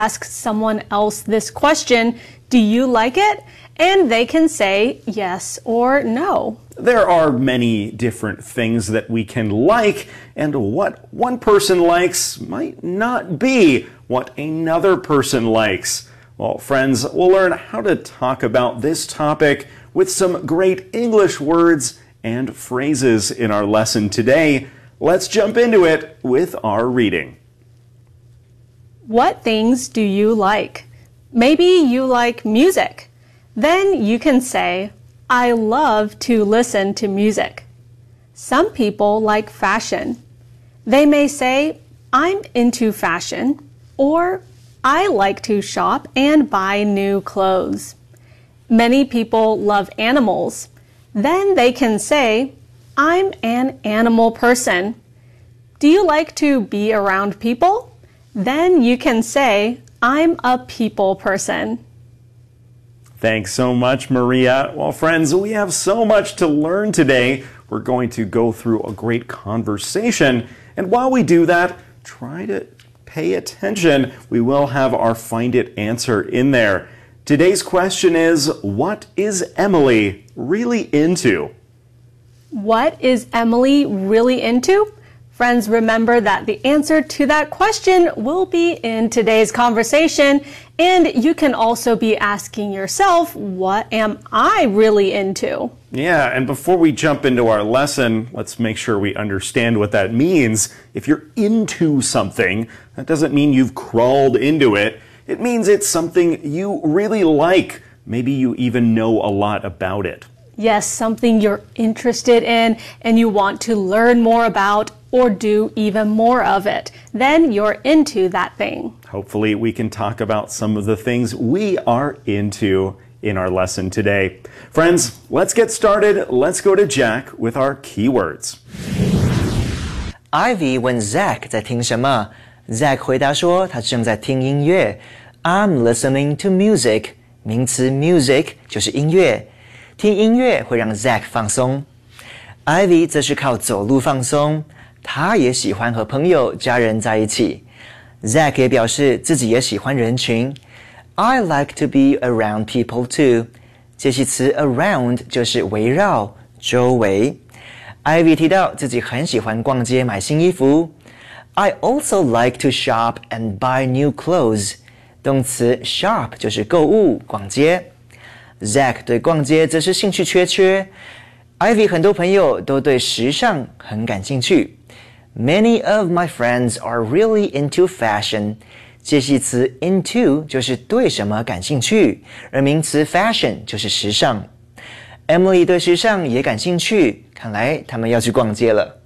ask someone else this question, do you like it? And they can say yes or no. There are many different things that we can like, and what one person likes might not be what another person likes. Well, friends, we'll learn how to talk about this topic with some great English words and phrases in our lesson today. Let's jump into it with our reading. What things do you like? Maybe you like music. Then you can say, I love to listen to music. Some people like fashion. They may say, I'm into fashion, or I like to shop and buy new clothes. Many people love animals. Then they can say, I'm an animal person. Do you like to be around people? Then you can say, I'm a people person. Thanks so much, Maria. Well, friends, we have so much to learn today. We're going to go through a great conversation. And while we do that, try to pay attention. We will have our Find It answer in there. Today's question is, what is Emily really into? What is Emily really into? Friends, remember that the answer to that question will be in today's conversation, and you can also be asking yourself, what am I really into? Yeah, and before we jump into our lesson, let's make sure we understand what that means. If you're into something, that doesn't mean you've crawled into it. It means it's something you really like. Maybe you even know a lot about it. Yes, something you're interested in and you want to learn more about or do even more of it. Then you're into that thing. Hopefully we can talk about some of the things we are into in our lesson today. Friends, let's get started. Let's go to Jack with our keywords. Ivy 问 Zach 在听什么 Zach 回答说他正在听音乐 I'm listening to music 名词 music 就是音乐听音乐会让 Zach 放松 Ivy 则是靠走路放松他也喜欢和朋友家人在一起 Zach 也表示自己也喜欢人群 I like to be around people too 介系词 around 就是围绕周围 Ivy 提到自己很喜欢逛街买新衣服 I also like to shop and buy new clothes 动词 shop 就是购物逛街 Zach 对逛街则是兴趣缺缺 Ivy 很多朋友都对时尚很感兴趣 Many of my friends are really into fashion 介系词 into 就是对什么感兴趣而名词 fashion 就是时尚 Emily 对时尚也感兴趣看来他们要去逛街了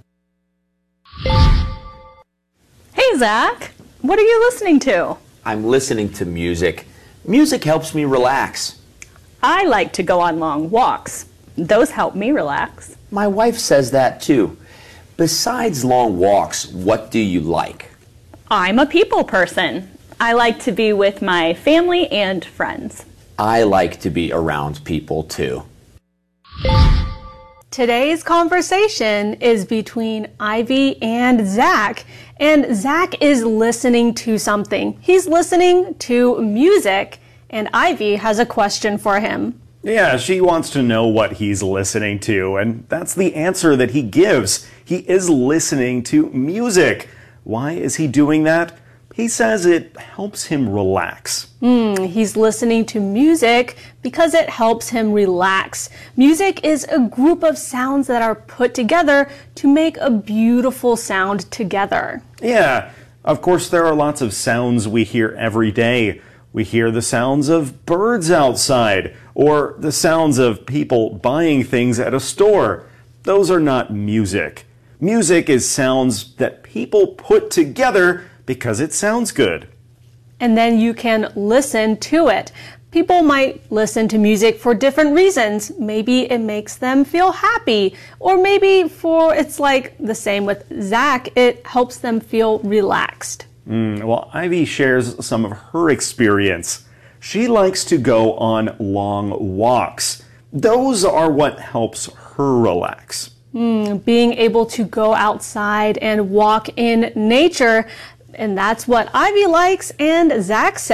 Hey Zach, what are you listening to? I'm listening to music. Music helps me relax. I like to go on long walks. Those help me relax. My wife says that too. Besides long walks, what do you like? I'm a people person. I like to be with my family and friends. I like to be around people too. Today's conversation is between Ivy and Zach is listening to something. He's listening to music, and Ivy has a question for him. Yeah, she wants to know what he's listening to, and that's the answer that he gives. He is listening to music. Why is he doing that? He says it helps him relax. He's listening to music because it helps him relax. Music is a group of sounds that are put together to make a beautiful sound together. Yeah, of course there are lots of sounds we hear every day. We hear the sounds of birds outside, or the sounds of people buying things at a store. Those are not music. Music is sounds that people put together because it sounds good. And then you can listen to it. People might listen to music for different reasons. Maybe it makes them feel happy, or maybe it's like the same with Zach, it helps them feel relaxed. Well, Ivy shares some of her experience. She likes to go on long walks. Those are what helps her relax. Being able to go outside and walk in nature, And that's what Ivy likes, and Zach says